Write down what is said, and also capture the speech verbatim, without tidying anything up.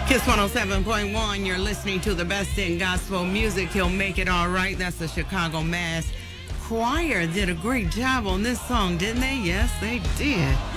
Kiss one oh seven point one, you're listening to the best in gospel music. He'll make it all right. That's the Chicago Mass Choir. Did a great job on this song, didn't they? Yes, they did.